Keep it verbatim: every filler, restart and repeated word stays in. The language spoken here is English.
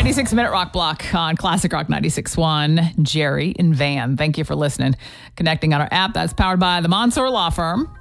ninety-six minute rock block on Classic Rock ninety-six point one. Jerry and Van, thank you for listening. Connecting on our app that's powered by the Mansour Law Firm.